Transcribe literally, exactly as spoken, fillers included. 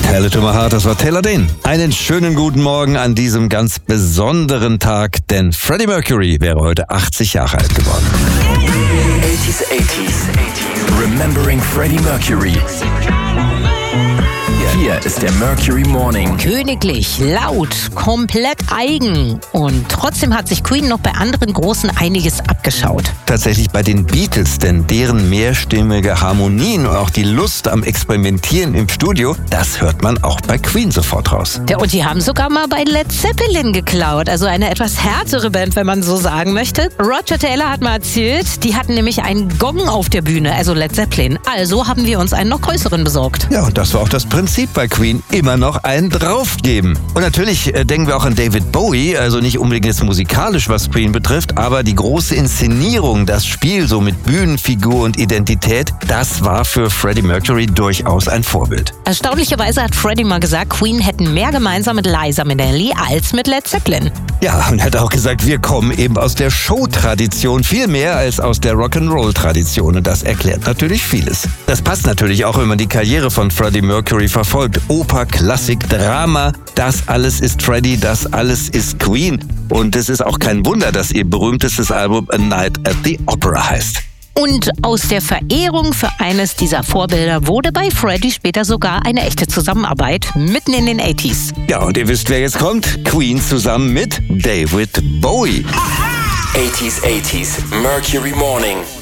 Tell It To My Heart, das war Taylor Dayne. Einen schönen guten Morgen an diesem ganz besonderen Tag, denn Freddie Mercury wäre heute achtzig Jahre alt geworden. eighties, eighties, Remembering Freddie Mercury. Hier ist der Mercury Morning. Königlich, laut, komplett eigen. Und trotzdem hat sich Queen noch bei anderen Großen einiges abgeschaut. Tatsächlich bei den Beatles, denn deren mehrstimmige Harmonien und auch die Lust am Experimentieren im Studio, das hört man auch bei Queen sofort raus. Ja, und die haben sogar mal bei Led Zeppelin geklaut, also eine etwas härtere Band, wenn man so sagen möchte. Roger Taylor hat mal erzählt, die hatten nämlich einen Gong auf der Bühne, also Led Zeppelin. Also haben wir uns einen noch größeren besorgt. Ja, und das war auch das Prinzip bei Queen, immer noch einen draufgeben. Und natürlich äh, denken wir auch an David Bowie, also nicht unbedingt jetzt musikalisch, was Queen betrifft, aber die große Inszenierung, das Spiel so mit Bühnenfigur und Identität, das war für Freddie Mercury durchaus ein Vorbild. Erstaunlicherweise hat Freddie mal gesagt, Queen hätten mehr gemeinsam mit Liza Minnelli als mit Led Zeppelin. Ja, und er hat auch gesagt, wir kommen eben aus der Show-Tradition, viel mehr als aus der Rock'n'Roll-Tradition. Und das erklärt natürlich vieles. Das passt natürlich auch, wenn man die Karriere von Freddie Mercury verfolgt. Oper, Klassik, Drama, das alles ist Freddie, das alles ist Queen. Und es ist auch kein Wunder, dass ihr berühmtestes Album A Night at the Opera heißt. Und aus der Verehrung für eines dieser Vorbilder wurde bei Freddie später sogar eine echte Zusammenarbeit mitten in den achtziger. Ja, und ihr wisst, wer jetzt kommt? Queen zusammen mit David Bowie. eighties, eighties, Mercury Morning.